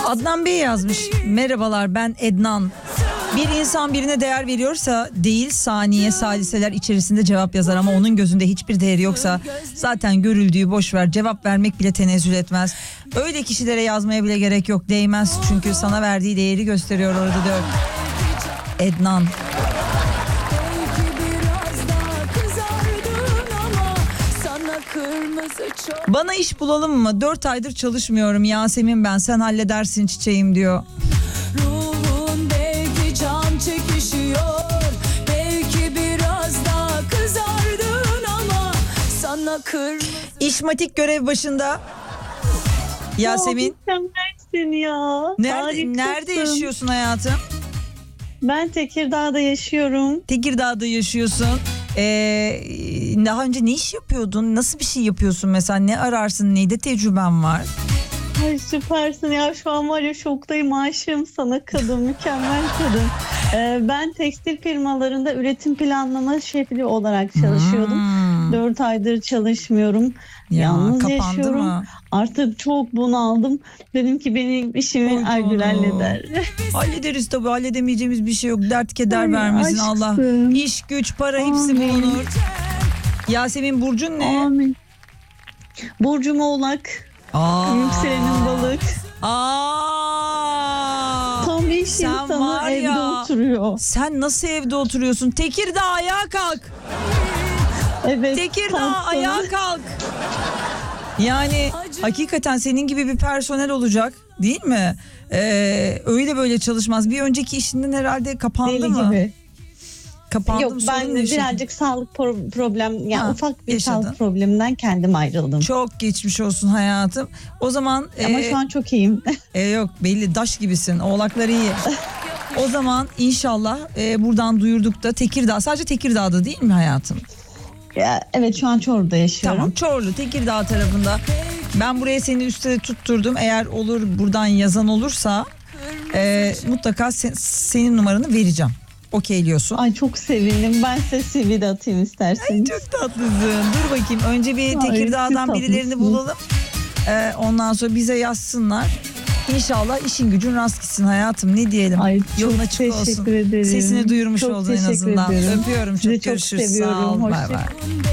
Adnan Bey yazmış. Merhabalar, ben Ednan. Bir insan birine değer veriyorsa değil saniye saliseler içerisinde cevap yazar ama onun gözünde hiçbir değeri yoksa zaten görüldüğü boş ver, cevap vermek bile tenezzül etmez. Öyle kişilere yazmaya bile gerek yok, değmez çünkü sana verdiği değeri gösteriyor orada diyor. Ednan. Bana iş bulalım mı? 4 aydır çalışmıyorum Yasemin ben, sen halledersin çiçeğim diyor. Ruhun belki can çekişiyor, belki biraz daha kızardın ama sana kırmızı... İşmatik görev başında. Yasemin. Mükemmelsin ya. Nerede yaşıyorsun hayatım? Ben Tekirdağ'da yaşıyorum. Tekirdağ'da yaşıyorsun. Daha önce ne iş yapıyordun? Nasıl bir şey yapıyorsun mesela? Ne ararsın? Neyde tecrüben var? Ay süpersin ya, şu an var ya şoktayım, aşığım sana kadın, mükemmel kadın. Ben tekstil firmalarında üretim planlama şefi olarak çalışıyordum. 4 aydır çalışmıyorum. Ya, yalnız kapandı yaşıyorum. mı? Artık çok bunaldım. Dedim ki benim işimi Aygül halleder. Hallederiz tabii, halledemeyeceğimiz bir şey yok. Dert keder Ay, vermesin aşkım. Allah. İş, güç, para hepsi Amin. bulunur. Yasemin burcun ne? Amin. Burcum Oğlak. Yükselenim Balık. Tam bir iş Sen insanı var evde ya, oturuyor. sen nasıl evde oturuyorsun? Tekirdağ ayağa kalk. Evet. Tekirdağ kalktım. ayağa kalk. Yani hakikaten senin gibi bir personel olacak değil mi? Öyle böyle çalışmaz. Bir önceki işinden herhalde kapandı Deli mı? gibi. Kapandı Yok, mı? ben Sorun mu yaşadın? birazcık sağlık problem, yani ufak bir yaşadın. sağlık probleminden kendim ayrıldım. Çok geçmiş olsun hayatım. O zaman Ama şu an çok iyiyim. yok belli, daş gibisin. Oğlakları iyi. O zaman inşallah buradan duyurduk da Tekirdağ, sadece Tekirdağ'da değil mi hayatım? Evet, şu an Çorlu'da yaşıyorum. Tamam, Çorlu, Tekirdağ tarafında. Ben buraya seni üstte tutturdum. Eğer olur buradan yazan olursa mutlaka senin numaranı vereceğim. Okeyliyorsun. Ay çok sevindim. Ben size CV de atayım isterseniz. Çok tatlısın. Dur bakayım. Önce bir Ay, Tekirdağ'dan siz birilerini tatlısınız. bulalım. Ondan sonra bize yazsınlar. İnşallah işin gücün rast gitsin hayatım. Ne diyelim? Ay, Yolun çok açık teşekkür olsun. ederim. Sesini duyurmuş Çok oldun en teşekkür azından. ediyorum. Öpüyorum. Sizi Çok çok görüşürüz. seviyorum. Sağ ol. Bay Hoşça bay.